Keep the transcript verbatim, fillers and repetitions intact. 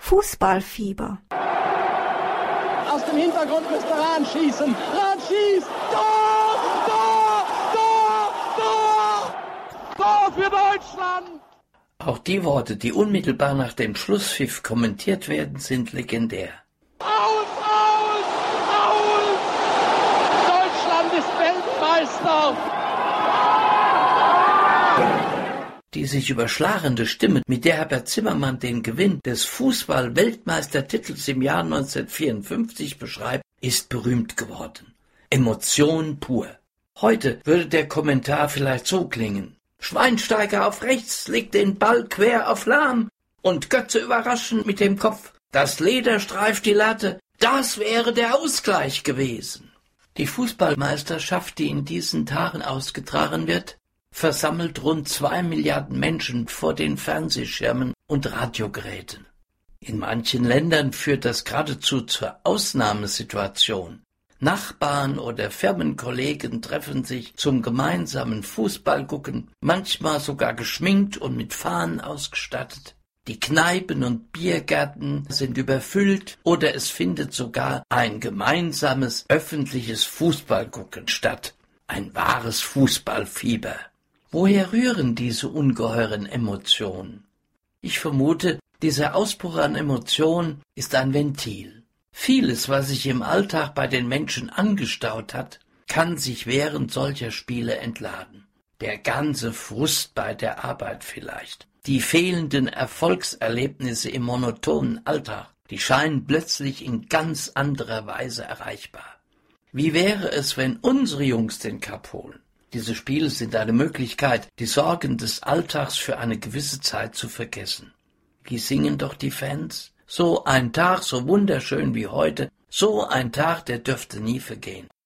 Fußballfieber. Aus dem Hintergrund müsste Rahn schießen. Rahn schießt. Tor! Tor! Tor! Tor! Tor für Deutschland! Auch die Worte, die unmittelbar nach dem Schlusspfiff kommentiert werden, sind legendär. Aus! Aus! Aus! Deutschland ist Weltmeister! Die sich überschlagende Stimme, mit der Herbert Zimmermann den Gewinn des Fußball-Weltmeistertitels im Jahr neunzehnhundertvierundfünfzig beschreibt, ist berühmt geworden. Emotion pur. Heute würde der Kommentar vielleicht so klingen: Schweinsteiger auf rechts legt den Ball quer auf Lahm und Götze überraschend mit dem Kopf. Das Leder streift die Latte. Das wäre der Ausgleich gewesen. Die Fußballmeisterschaft, die in diesen Tagen ausgetragen wird, versammelt rund zwei Milliarden Menschen vor den Fernsehschirmen und Radiogeräten. In manchen Ländern führt das geradezu zur Ausnahmesituation. Nachbarn oder Firmenkollegen treffen sich zum gemeinsamen Fußballgucken, manchmal sogar geschminkt und mit Fahnen ausgestattet. Die Kneipen und Biergärten sind überfüllt oder es findet sogar ein gemeinsames öffentliches Fußballgucken statt. Ein wahres Fußballfieber. Woher rühren diese ungeheuren Emotionen? Ich vermute, dieser Ausbruch an Emotionen ist ein Ventil. Vieles, was sich im Alltag bei den Menschen angestaut hat, kann sich während solcher Spiele entladen. Der ganze Frust bei der Arbeit vielleicht. Die fehlenden Erfolgserlebnisse im monotonen Alltag, die scheinen plötzlich in ganz anderer Weise erreichbar. Wie wäre es, wenn unsere Jungs den Cup holen? Diese Spiele sind eine Möglichkeit, die Sorgen des Alltags für eine gewisse Zeit zu vergessen. Wie singen doch die Fans? So ein Tag, so wunderschön wie heute, so ein Tag, der dürfte nie vergehen.